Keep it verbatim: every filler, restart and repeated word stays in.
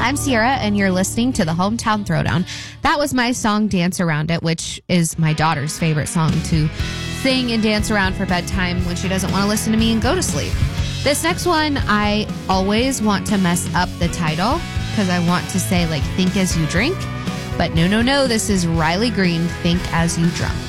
I'm Sierra, and you're listening to the Hometown Throwdown. That was my song, Dance Around It, which is my daughter's favorite song to sing and dance around for bedtime when she doesn't want to listen to me and go to sleep. This next one, I always want to mess up the title because I want to say, like, Think As You Drink. But no, no, no, this is Riley Green, Think As You Drunk.